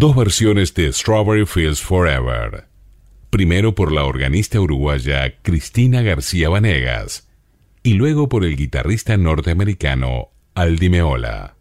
dos versiones de Strawberry Fields Forever. Primero por la organista uruguaya Cristina García Vanegas y luego por el guitarrista norteamericano Al Di Meola.